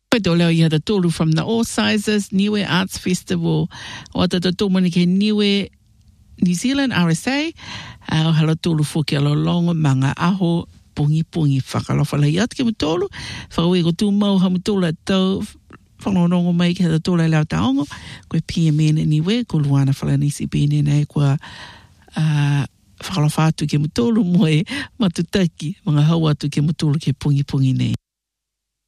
Koe leo I had a tolu from the All Sizes Niue Arts Festival. O ta tōmani ke Niue New Zealand RSA. O hala tolu fuki alo longo manga aho pungi whakalofa lai atu ke mutolu. Whakawe ko tū mau ha mutolu at tau. Whanonongo mai ke hata tolu lau taongo. Koe PMN Niue ko luana whalanisi pene nei kua whakalofa atu ke mutolu moe matutaki. Mga hau atu ke mutolu ke pungi nei.